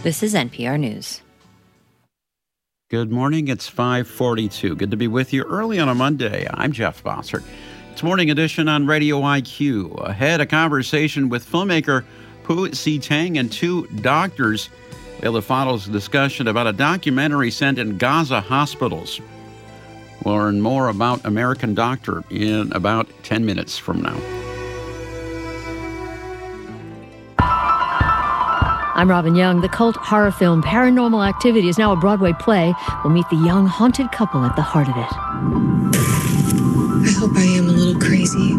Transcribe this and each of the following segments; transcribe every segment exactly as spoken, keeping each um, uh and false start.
This is N P R News. Good morning. It's five forty-two. Good to be with you early on a Monday. I'm Jeff Bossert. It's Morning Edition on Radio I Q. Ahead, a conversation with filmmaker Pu Si-tang and two doctors. Leila follows a discussion about a documentary set in Gaza hospitals. We'll learn more about American Doctor in about ten minutes from now. I'm Robin Young. The cult horror film Paranormal Activity is now a Broadway play. We'll meet the young haunted couple at the heart of it. I hope I am a little crazy.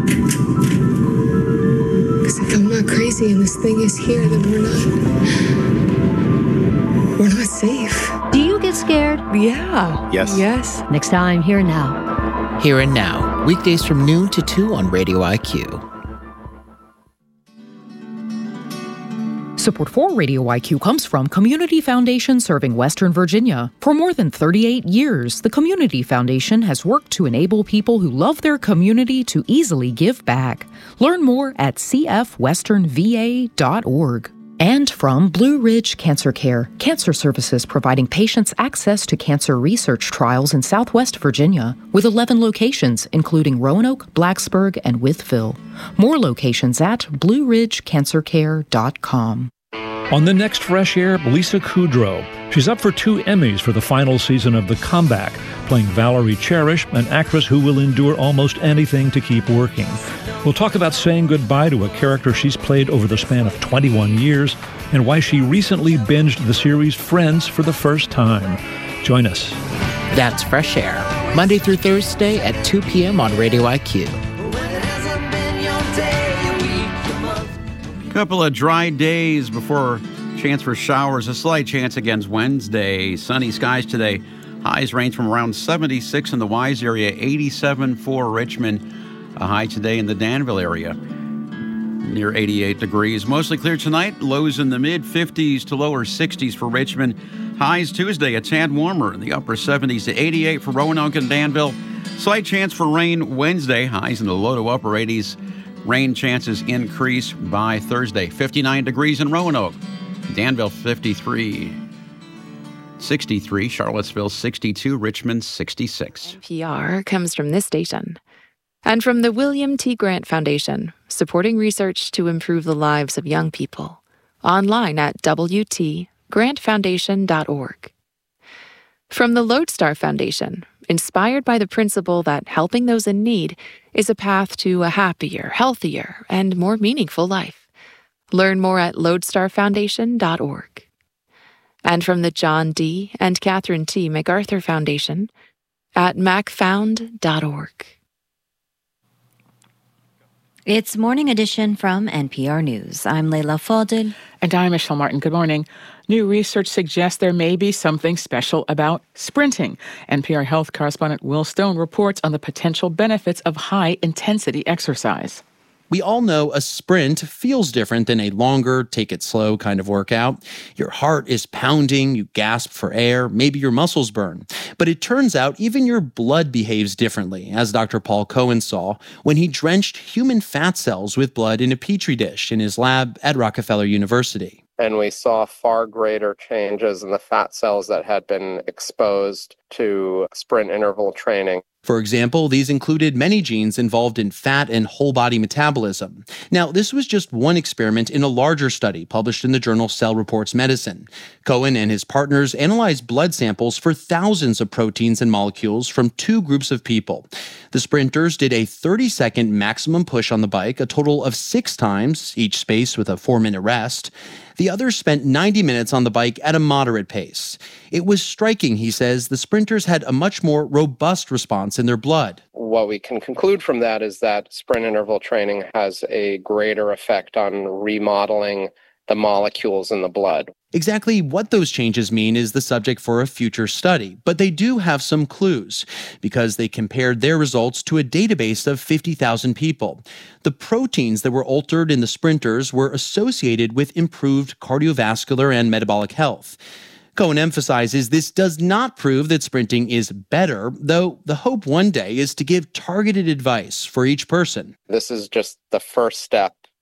Because if I'm not crazy and this thing is here, then we're not... we're not safe. Do you get scared? Yeah. Yes. Yes. Next time, Here and Now. Here and Now, weekdays from noon to two on Radio I Q. Support for Radio I Q comes from Community Foundation serving Western Virginia. For more than thirty-eight years, the Community Foundation has worked to enable people who love their community to easily give back. Learn more at c f western v a dot org. And from Blue Ridge Cancer Care, cancer services providing patients access to cancer research trials in Southwest Virginia, with eleven locations, including Roanoke, Blacksburg, and Wytheville. More locations at blue ridge cancer care dot com. On the next Fresh Air, Lisa Kudrow. She's up for two Emmys for the final season of The Comeback, playing Valerie Cherish, an actress who will endure almost anything to keep working. We'll talk about saying goodbye to a character she's played over the span of twenty-one years and why she recently binged the series Friends for the first time. Join us. That's Fresh Air, Monday through Thursday at two p.m. on Radio I Q. Couple of dry days before chance for showers. A slight chance against Wednesday. Sunny skies today. Highs range from around seventy-six in the Wise area, eighty-seven for Richmond. A high today in the Danville area, near eighty-eight degrees. Mostly clear tonight. Lows in the mid fifties to lower sixties for Richmond. Highs Tuesday a tad warmer in the upper seventies to eighty-eight for Roanoke and Danville. Slight chance for rain Wednesday. Highs in the low to upper eighties. Rain chances increase by Thursday. fifty-nine degrees in Roanoke. Danville fifty-three. sixty-three. Charlottesville sixty-two. Richmond sixty-six. N P R comes from this station. And from the William T. Grant Foundation, supporting research to improve the lives of young people. Online at w t grant foundation dot org. From the Lodestar Foundation, inspired by the principle that helping those in need is a path to a happier, healthier, and more meaningful life. Learn more at lodestar foundation dot org. And from the John D. and Catherine T. MacArthur Foundation at mac found dot org. It's Morning Edition from N P R News. I'm Leila Fadel. And I'm Michelle Martin. Good morning. New research suggests there may be something special about sprinting. N P R health correspondent Will Stone reports on the potential benefits of high-intensity exercise. We all know a sprint feels different than a longer, take it slow kind of workout. Your heart is pounding, you gasp for air, maybe your muscles burn. But it turns out even your blood behaves differently, as Doctor Paul Cohen saw when he drenched human fat cells with blood in a petri dish in his lab at Rockefeller University. And we saw far greater changes in the fat cells that had been exposed to sprint interval training. For example, these included many genes involved in fat and whole body metabolism. Now, this was just one experiment in a larger study published in the journal Cell Reports Medicine. Cohen and his partners analyzed blood samples for thousands of proteins and molecules from two groups of people. The sprinters did a thirty-second maximum push on the bike, a total of six times, each spaced with a four-minute rest. The others spent ninety minutes on the bike at a moderate pace. It was striking, he says, the sprinters had a much more robust response in their blood. What we can conclude from that is that sprint interval training has a greater effect on remodeling the molecules in the blood. Exactly what those changes mean is the subject for a future study, but they do have some clues because they compared their results to a database of fifty thousand people. The proteins that were altered in the sprinters were associated with improved cardiovascular and metabolic health. Cohen emphasizes this does not prove that sprinting is better, though the hope one day is to give targeted advice for each person. This is just the first step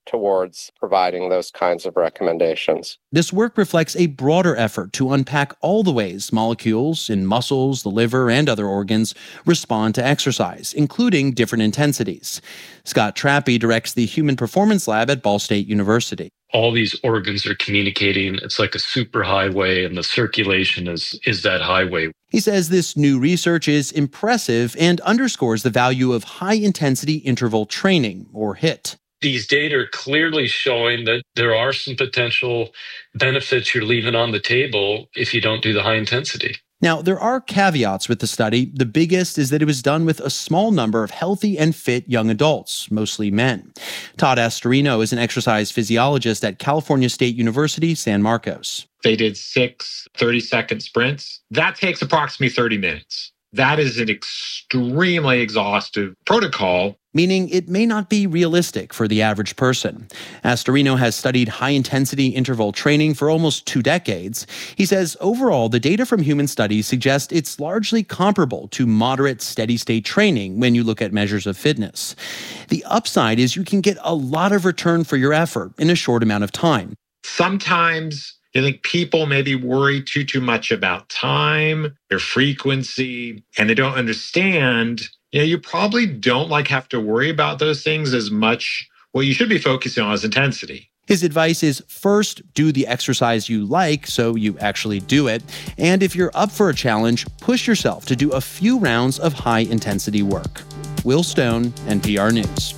towards providing those kinds of recommendations. This work reflects a broader effort to unpack all the ways molecules in muscles, the liver, and other organs respond to exercise, including different intensities. Scott Trappe directs the Human Performance Lab at Ball State University. All these organs are communicating. It's like a superhighway, and the circulation is, is that highway. He says this new research is impressive and underscores the value of high-intensity interval training, or HIIT. These data are clearly showing that there are some potential benefits you're leaving on the table if you don't do the high intensity. Now, there are caveats with the study. The biggest is that it was done with a small number of healthy and fit young adults, mostly men. Todd Astorino is an exercise physiologist at California State University, San Marcos. They did six thirty-second sprints. That takes approximately thirty minutes. That is an extremely exhaustive protocol. Meaning it may not be realistic for the average person. Astorino has studied high-intensity interval training for almost two decades. He says overall, the data from human studies suggest it's largely comparable to moderate steady-state training when you look at measures of fitness. The upside is you can get a lot of return for your effort in a short amount of time. Sometimes I think people maybe worry too, too much about time, their frequency, and they don't understand, you know, you probably don't like have to worry about those things as much. What you should be focusing on is intensity. His advice is first, do the exercise you like so you actually do it. And if you're up for a challenge, push yourself to do a few rounds of high-intensity work. Will Stone, N P R News.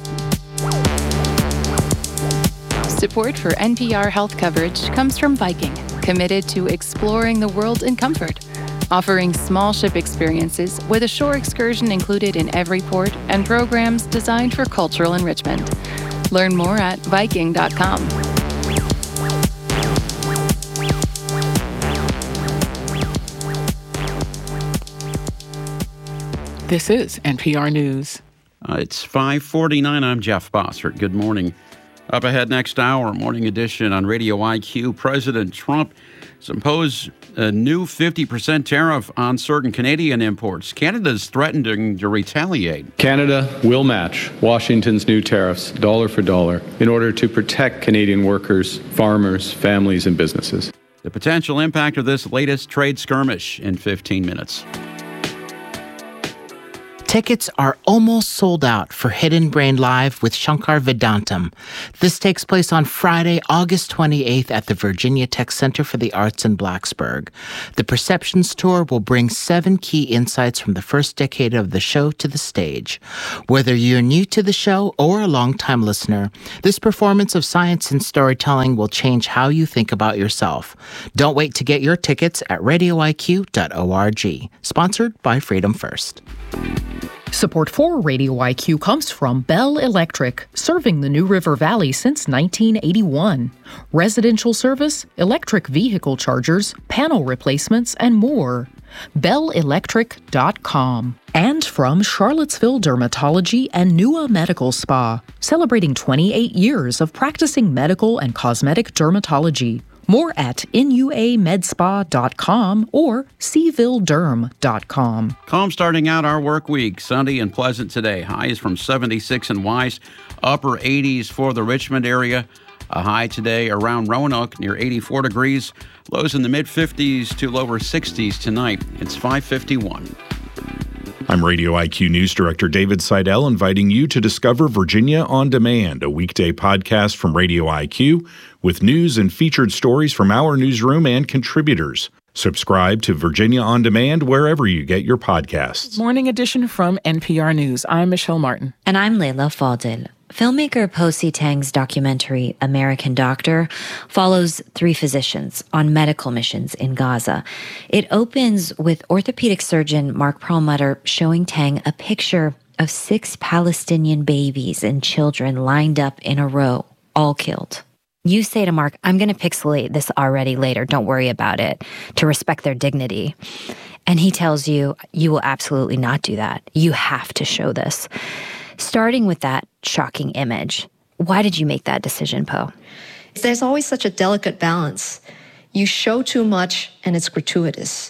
Support for N P R health coverage comes from Viking, committed to exploring the world in comfort, offering small ship experiences with a shore excursion included in every port and programs designed for cultural enrichment. Learn more at Viking dot com. This is N P R News. Uh, it's five forty-nine. I'm Jeff Bossert. Good morning. Up ahead next hour, Morning Edition on Radio I Q. President Trump has imposed a new fifty percent tariff on certain Canadian imports. Canada's threatening to retaliate. Canada will match Washington's new tariffs dollar for dollar in order to protect Canadian workers, farmers, families, and businesses. The potential impact of this latest trade skirmish in fifteen minutes. Tickets are almost sold out for Hidden Brain Live with Shankar Vedantam. This takes place on Friday, August twenty-eighth at the Virginia Tech Center for the Arts in Blacksburg. The Perceptions Tour will bring seven key insights from the first decade of the show to the stage. Whether you're new to the show or a longtime listener, this performance of science and storytelling will change how you think about yourself. Don't wait to get your tickets at radio I Q dot org. Sponsored by Freedom First. Support for Radio I Q comes from Bell Electric, serving the New River Valley since nineteen eighty-one. Residential service, electric vehicle chargers, panel replacements, and more. bell electric dot com. And from Charlottesville Dermatology and Nua Medical Spa, celebrating twenty-eight years of practicing medical and cosmetic dermatology. More at N U A med spa dot com or c ville derm dot com. Calm starting out our work week. Sunny and pleasant today. Highs from seventy-six in Wise, upper eighties for the Richmond area. A high today around Roanoke near eighty-four degrees. Lows in the mid-fifties to lower sixties tonight. It's five fifty-one. I'm Radio I Q News Director David Seidel, inviting you to discover Virginia On Demand, a weekday podcast from Radio I Q with news and featured stories from our newsroom and contributors. Subscribe to Virginia On Demand wherever you get your podcasts. Morning Edition from N P R News. I'm Michelle Martin. And I'm Leila Fadel. Filmmaker Po Si Tang's documentary, American Doctor, follows three physicians on medical missions in Gaza. It opens with orthopedic surgeon Mark Perlmutter showing Tang a picture of six Palestinian babies and children lined up in a row, all killed. You say to Mark, I'm going to pixelate this already later, don't worry about it, to respect their dignity. And he tells you, you will absolutely not do that. You have to show this. Starting with that shocking image, why did you make that decision, Po? There's always such a delicate balance. You show too much and it's gratuitous.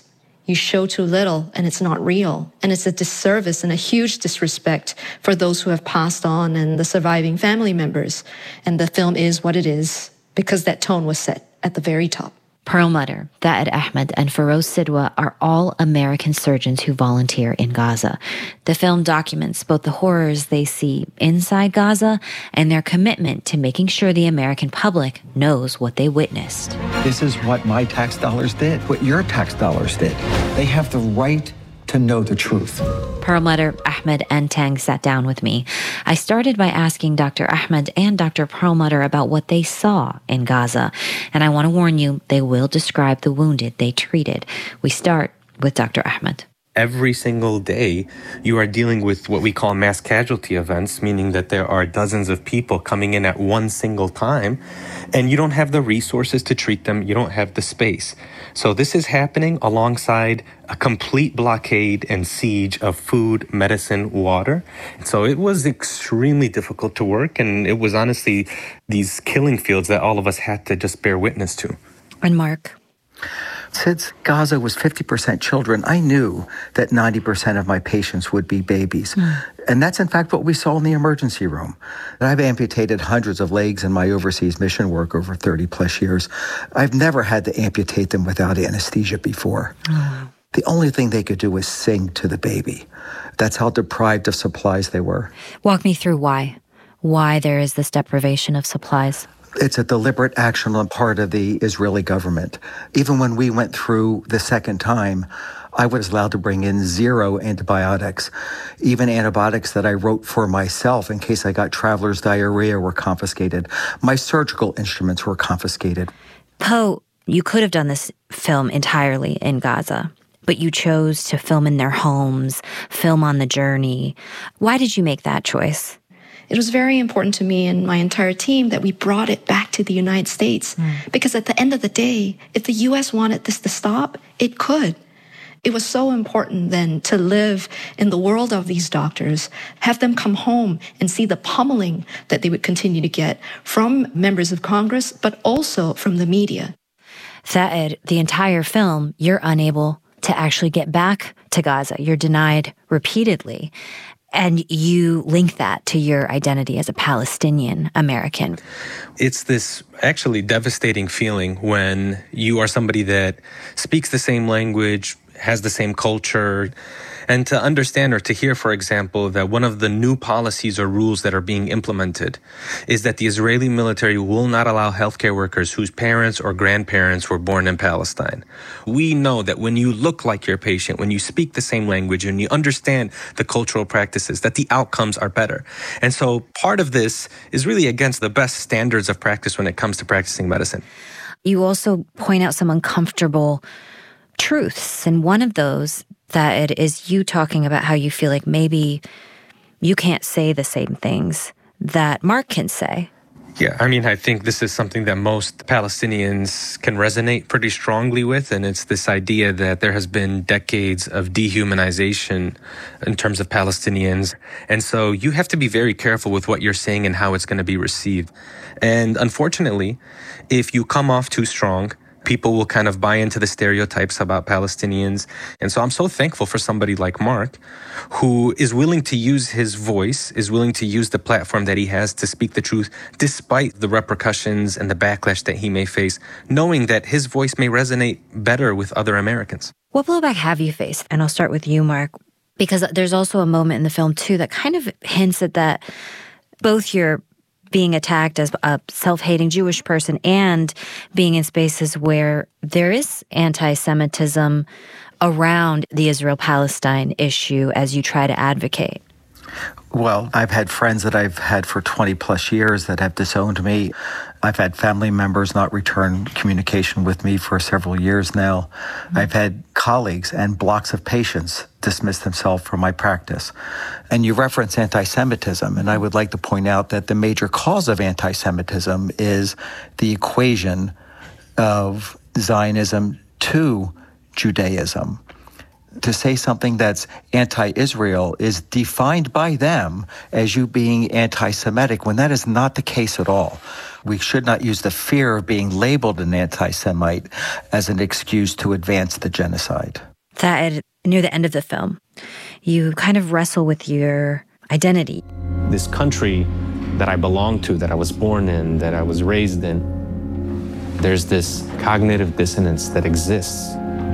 You show too little and it's not real. And it's a disservice and a huge disrespect for those who have passed on and the surviving family members. And the film is what it is because that tone was set at the very top. Perlmutter, Tha'ed Ahmed, and Feroz Sidwa are all American surgeons who volunteer in Gaza. The film documents both the horrors they see inside Gaza and their commitment to making sure the American public knows what they witnessed. This is what my tax dollars did, what your tax dollars did. They have the right to know the truth. Perlmutter, Ahmed, and Tang sat down with me. I started by asking Doctor Ahmed and Doctor Perlmutter about what they saw in Gaza. And I want to warn you, they will describe the wounded they treated. We start with Doctor Ahmed. Every single day, you are dealing with what we call mass casualty events, meaning that there are dozens of people coming in at one single time, and you don't have the resources to treat them. You don't have the space. So this is happening alongside a complete blockade and siege of food, medicine, water. So it was extremely difficult to work, and it was honestly these killing fields that all of us had to just bear witness to. And Mark? Since Gaza was fifty percent children, I knew that ninety percent of my patients would be babies. Mm. And that's in fact what we saw in the emergency room. I've amputated hundreds of legs in my overseas mission work over thirty plus years. I've never had to amputate them without anesthesia before. Oh. The only thing they could do was sing to the baby. That's how deprived of supplies they were. Walk me through why. Why there is this deprivation of supplies. It's a deliberate action on part of the Israeli government. Even when we went through the second time, I was allowed to bring in zero antibiotics. Even antibiotics that I wrote for myself in case I got traveler's diarrhea were confiscated. My surgical instruments were confiscated. Poe, you could have done this film entirely in Gaza, but you chose to film in their homes, film on the journey. Why did you make that choice? It was very important to me and my entire team that we brought it back to the United States. Mm. Because at the end of the day, if the U S wanted this to stop, it could. It was so important then to live in the world of these doctors, have them come home and see the pummeling that they would continue to get from members of Congress, but also from the media. Tha'ed, the entire film, you're unable to actually get back to Gaza. You're denied repeatedly. And you link that to your identity as a Palestinian American. It's this actually devastating feeling when you are somebody that speaks the same language, has the same culture, and to understand or to hear, for example, that one of the new policies or rules that are being implemented is that the Israeli military will not allow healthcare workers whose parents or grandparents were born in Palestine. We know that when you look like your patient, when you speak the same language, and you understand the cultural practices, that the outcomes are better. And so part of this is really against the best standards of practice when it comes to practicing medicine. You also point out some uncomfortable truths, and one of those that it is you talking about how you feel like maybe you can't say the same things that Mark can say. Yeah, I mean, I think this is something that most Palestinians can resonate pretty strongly with, and it's this idea that there has been decades of dehumanization in terms of Palestinians. And so you have to be very careful with what you're saying and how it's going to be received. And unfortunately, if you come off too strong, people will kind of buy into the stereotypes about Palestinians. And so I'm so thankful for somebody like Mark, who is willing to use his voice, is willing to use the platform that he has to speak the truth, despite the repercussions and the backlash that he may face, knowing that his voice may resonate better with other Americans. What blowback have you faced? And I'll start with you, Mark, because there's also a moment in the film, too, that kind of hints at that both your being attacked as a self-hating Jewish person and being in spaces where there is anti-Semitism around the Israel-Palestine issue as you try to advocate. Well, I've had friends that I've had for twenty plus years that have disowned me. I've had family members not return communication with me for several years now. Mm-hmm. I've had colleagues and blocks of patients dismiss themselves from my practice. And you reference anti-Semitism, and I would like to point out that the major cause of anti-Semitism is the equation of Zionism to Judaism. To say something that's anti-Israel is defined by them as you being anti-Semitic, when that is not the case at all. We should not use the fear of being labeled an anti-Semite as an excuse to advance the genocide. That near the end of the film, you kind of wrestle with your identity. This country that I belong to, that I was born in, that I was raised in, there's this cognitive dissonance that exists.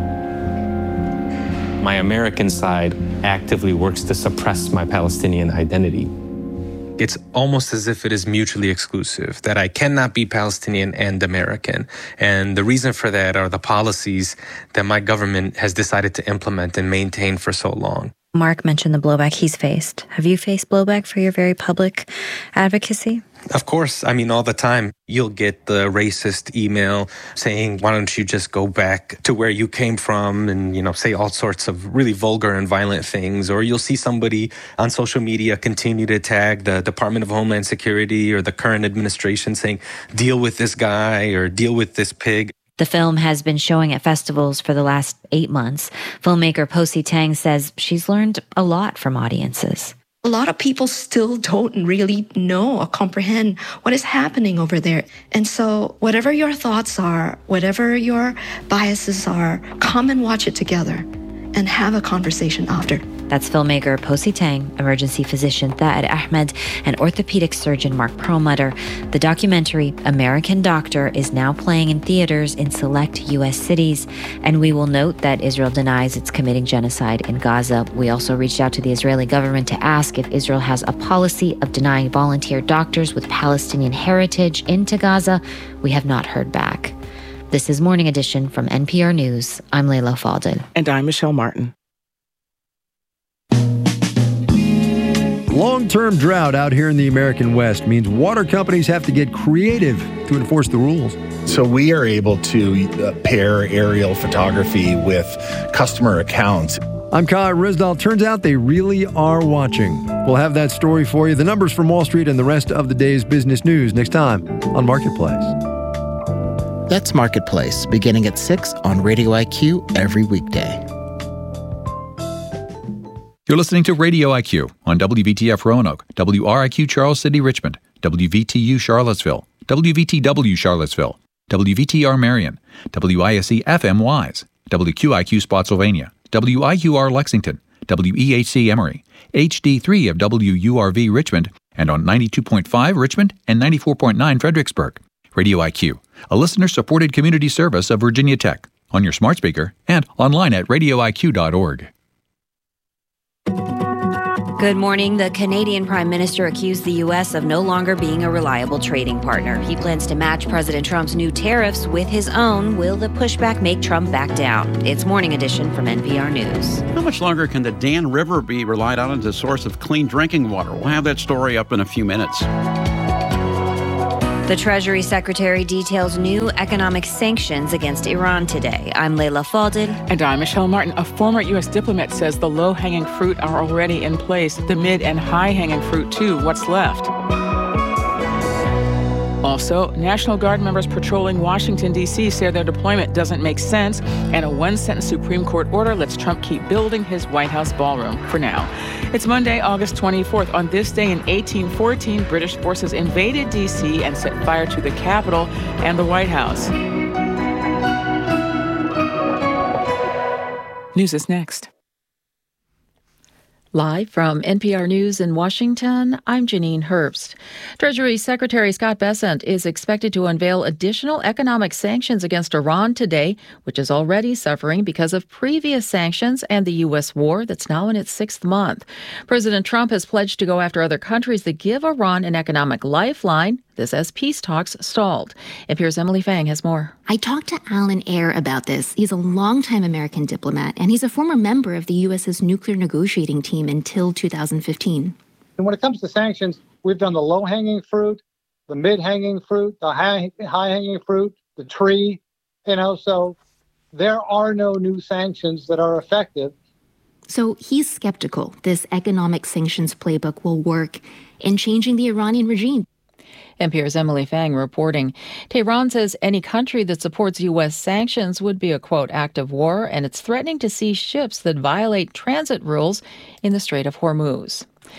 My American side actively works to suppress my Palestinian identity. It's almost as if it is mutually exclusive, that I cannot be Palestinian and American. And the reason for that are the policies that my government has decided to implement and maintain for so long. Mark mentioned the blowback he's faced. Have you faced blowback for your very public advocacy? Of course. I mean, all the time. You'll get the racist email saying, why don't you just go back to where you came from and, you know, say all sorts of really vulgar and violent things. Or you'll see somebody on social media continue to tag the Department of Homeland Security or the current administration saying, deal with this guy or deal with this pig. The film has been showing at festivals for the last eight months. Filmmaker Posi Tang says she's learned a lot from audiences. A lot of people still don't really know or comprehend what is happening over there. And so whatever your thoughts are, whatever your biases are, come and watch it together and have a conversation after. That's filmmaker Posi Tang, emergency physician Thaad Ahmed, and orthopedic surgeon Mark Perlmutter. The documentary American Doctor is now playing in theaters in select U S cities. And we will note that Israel denies it's committing genocide in Gaza. We also reached out to the Israeli government to ask if Israel has a policy of denying volunteer doctors with Palestinian heritage into Gaza. We have not heard back. This is Morning Edition from N P R News. I'm Leila Fadel. And I'm Michelle Martin. Long-term drought out here in the American West means water companies have to get creative to enforce the rules. So we are able to uh, pair aerial photography with customer accounts. I'm Kai Rizdal. Turns out they really are watching. We'll have that story for you. The numbers from Wall Street and the rest of the day's business news next time on Marketplace. That's Marketplace, beginning at six on Radio I Q every weekday. You're listening to Radio I Q on W V T F Roanoke, W R I Q Charles City Richmond, W V T U Charlottesville, W V T W Charlottesville, W V T R Marion, W I S E F M Wise, W Q I Q Spotsylvania, W I U R Lexington, W E H C Emory, H D three of W U R V Richmond, and on ninety-two point five Richmond and ninety-four point nine Fredericksburg. Radio I Q, a listener-supported community service of Virginia Tech, on your smart speaker and online at radio I Q dot org. Good morning. The Canadian Prime Minister accused the U S of no longer being a reliable trading partner. He plans to match President Trump's new tariffs with his own. Will the pushback make Trump back down? It's Morning Edition from N P R News. How much longer can the Dan River be relied on as a source of clean drinking water? We'll have that story up in a few minutes. The Treasury Secretary details new economic sanctions against Iran today. I'm Leila Fadel. And I'm Michelle Martin. A former U S diplomat says the low-hanging fruit are already in place. The mid- and high-hanging fruit, too. What's left? Also, National Guard members patrolling Washington, D C say their deployment doesn't make sense, and a one-sentence Supreme Court order lets Trump keep building his White House ballroom for now. It's Monday, August twenty-fourth. On this day in eighteen fourteen, British forces invaded D C and set fire to the Capitol and the White House. News is next. Live from N P R News in Washington, I'm Janine Herbst. Treasury Secretary Scott Bessent is expected to unveil additional economic sanctions against Iran today, which is already suffering because of previous sanctions and the U S war that's now in its sixth month. President Trump has pledged to go after other countries that give Iran an economic lifeline. This as peace talks stalled. N P R's Emily Fang has more. I talked to Alan Ayer about this. He's a longtime American diplomat, and he's a former member of the U S's nuclear negotiating team until two thousand fifteen. And when it comes to sanctions, we've done the low-hanging fruit, the mid-hanging fruit, the high, high-hanging fruit, the tree, you know, so there are no new sanctions that are effective. So he's skeptical this economic sanctions playbook will work in changing the Iranian regime. N P R's Emily Fang reporting. Tehran says any country that supports U S sanctions would be a, quote, act of war, and it's threatening to seize ships that violate transit rules in the Strait of Hormuz.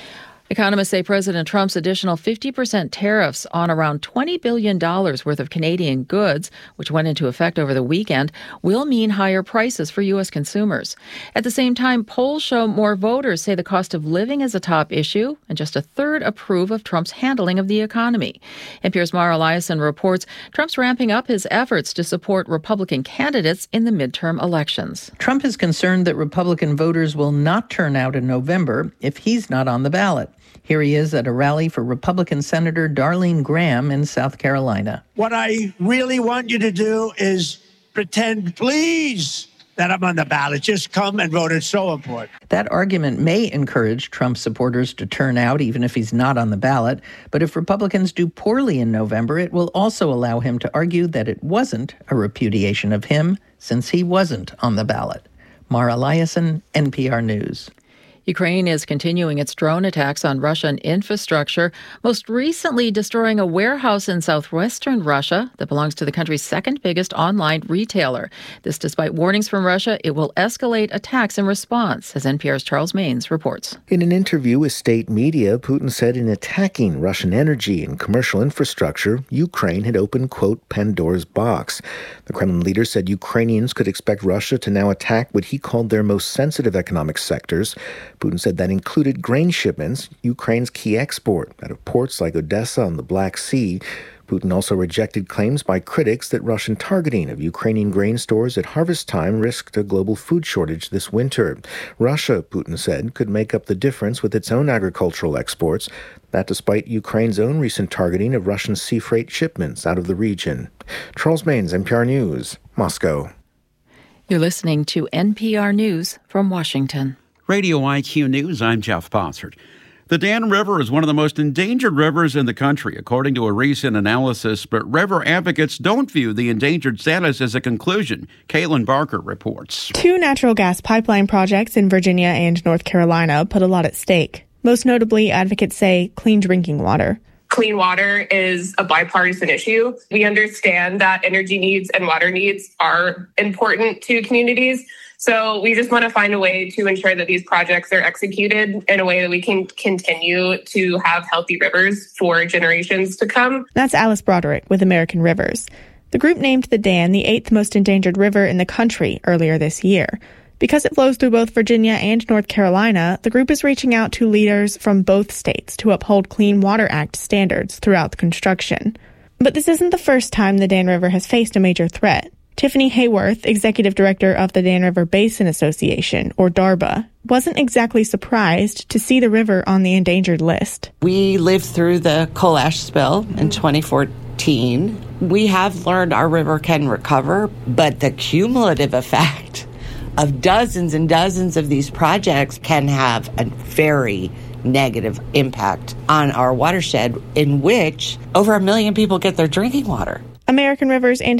Economists say President Trump's additional fifty percent tariffs on around twenty billion dollars worth of Canadian goods, which went into effect over the weekend, will mean higher prices for U S consumers. At the same time, polls show more voters say the cost of living is a top issue, and just a third approve of Trump's handling of the economy. N P R's Mara Liasson reports Trump's ramping up his efforts to support Republican candidates in the midterm elections. Trump is concerned that Republican voters will not turn out in November if he's not on the ballot. Here he is at a rally for Republican Senator Darlene Graham in South Carolina. What I really want you to do is pretend, please, that I'm on the ballot. Just come and vote. It's so important. That argument may encourage Trump supporters to turn out even if he's not on the ballot. But if Republicans do poorly in November, it will also allow him to argue that it wasn't a repudiation of him since he wasn't on the ballot. Mara Liasson, N P R News. Ukraine is continuing its drone attacks on Russian infrastructure, most recently destroying a warehouse in southwestern Russia that belongs to the country's second biggest online retailer. This despite warnings from Russia it will escalate attacks in response, as N P R's Charles Maynes reports. In an interview with state media, Putin said in attacking Russian energy and commercial infrastructure, Ukraine had opened, quote, Pandora's box. The Kremlin leader said Ukrainians could expect Russia to now attack what he called their most sensitive economic sectors. Putin said that included grain shipments, Ukraine's key export, out of ports like Odessa on the Black Sea. Putin also rejected claims by critics that Russian targeting of Ukrainian grain stores at harvest time risked a global food shortage this winter. Russia, Putin said, could make up the difference with its own agricultural exports, that despite Ukraine's own recent targeting of Russian sea freight shipments out of the region. Charles Maynes, N P R News, Moscow. You're listening to N P R News from Washington. Radio I Q News, I'm Jeff Bossert. The Dan River is one of the most endangered rivers in the country, according to a recent analysis, but river advocates don't view the endangered status as a conclusion. Caitlin Barker reports. Two natural gas pipeline projects in Virginia and North Carolina put a lot at stake. Most notably, advocates say clean drinking water. Clean water is a bipartisan issue. We understand that energy needs and water needs are important to communities. So we just want to find a way to ensure that these projects are executed in a way that we can continue to have healthy rivers for generations to come. That's Alice Broderick with American Rivers. The group named the Dan the eighth most endangered river in the country earlier this year. Because it flows through both Virginia and North Carolina, the group is reaching out to leaders from both states to uphold Clean Water Act standards throughout the construction. But this isn't the first time the Dan River has faced a major threat. Tiffany Hayworth, executive director of the Dan River Basin Association, or DARBA, wasn't exactly surprised to see the river on the endangered list. We lived through the coal ash spill in twenty fourteen. We have learned our river can recover, but the cumulative effect of dozens and dozens of these projects can have a very negative impact on our watershed, in which over a million people get their drinking water. American Rivers and